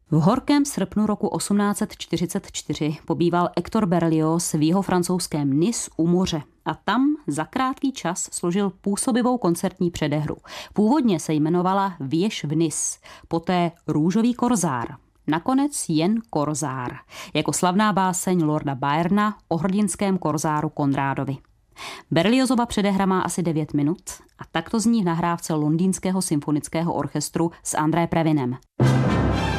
V horkém srpnu roku 1844 pobýval Hector Berlioz v jihovrancouzském Nice u moře a tam za krátký čas složil působivou koncertní předehru. Původně se jmenovala Věž v Nice, poté Růžový korzár. Nakonec jen Korzár, jako slavná báseň Lorda Byrona o hrdinském korzáru Konrádovi. Berliozova předehra má asi 9 minut a takto zní v nahrávce Londýnského symfonického orchestru s André Previnem.